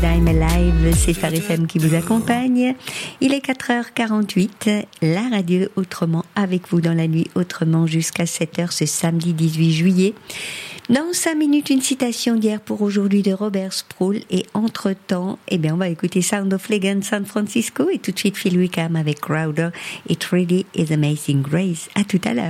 I'm Alive, c'est Phare FM qui vous accompagne. Il est 4h48, la radio autrement avec vous dans la nuit autrement jusqu'à 7h ce samedi 18 juillet. Dans 5 minutes, une citation d'hier pour aujourd'hui de Robert Sproul et entre-temps, on va écouter Sound of Legend San Francisco et tout de suite Phil Wickham avec Crowder et Trudy is Amazing Grace. À tout à l'heure.